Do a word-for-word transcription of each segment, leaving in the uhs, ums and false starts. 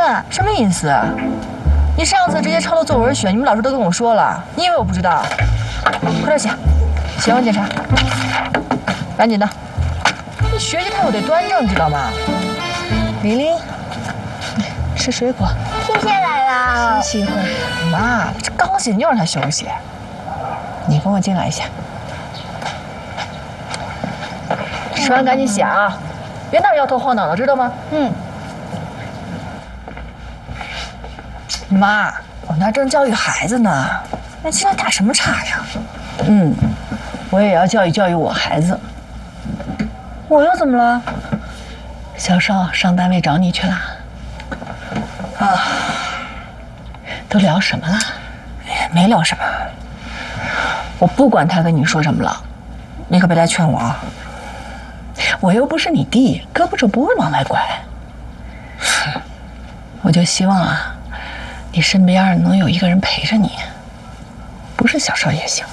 了，什么意思？你上次直接抄了作文选，你们老师都跟我说了，你以为我不知道？快点写，写完检查，赶紧的。你学习态度得端正，知道吗？李玲，吃水果。 谢谢姥姥。 休息一会儿。妈，这刚写你就让他休息。你跟我进来一下。吃完赶紧写啊，别那摇头晃脑的，知道吗？嗯。妈，我那正教育孩子呢，那现在打什么岔呀？嗯，我也要教育教育我孩子。我又怎么了？小邵上单位找你去了。啊，都聊什么了？没聊什么。我不管他跟你说什么了，你可别来劝我啊。我又不是你弟，胳膊肘不会往外拐。我就希望啊，你身边能有一个人陪着你，不是小邵也行。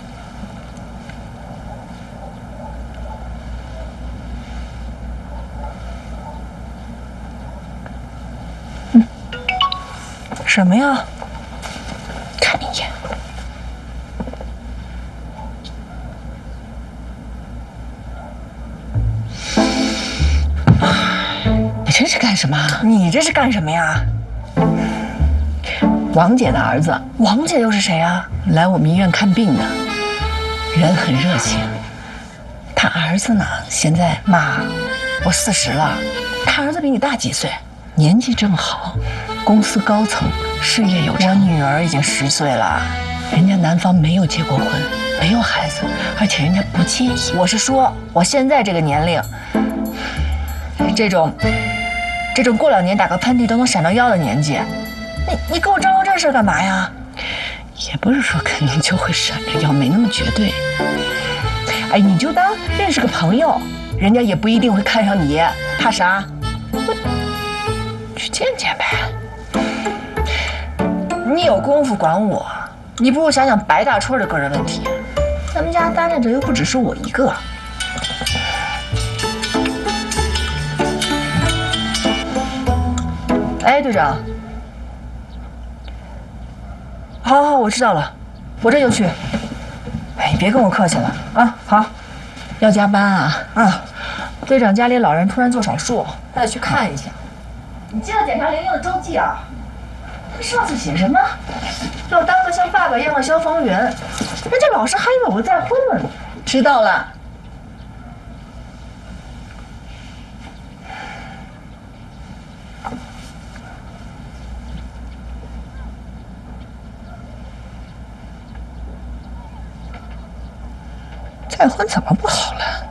嗯，什么呀？看你一眼。你这是干什么？你这是干什么呀？王姐的儿子。王姐又是谁啊？来我们医院看病的，人很热情。他儿子呢？现在妈，我四十了，他儿子比你大几岁，年纪正好，公司高层，事业有成。我女儿已经十岁了，人家男方没有结过婚，没有孩子，而且人家不介意。我是说，我现在这个年龄，这种。这种过两年打个喷嚏都能闪到腰的年纪，你你给我张罗这事干嘛呀？也不是说肯定就会闪着腰，没那么绝对。哎，你就当认识个朋友，人家也不一定会看上你，怕啥？去见见呗。你有功夫管我，你不如想想白大春的个人问题。咱们家担着的又不只是我一个。哎，队长，好好，我知道了，我这就去。哎，别跟我客气了啊！好，要加班啊啊！队长家里老人突然做手术，还得去看一下。你记得检查玲玲的周记啊。他上次写什么？要当个像爸爸一样的消防员，人家老师还以为我再婚了呢。知道了。再婚怎么不好了？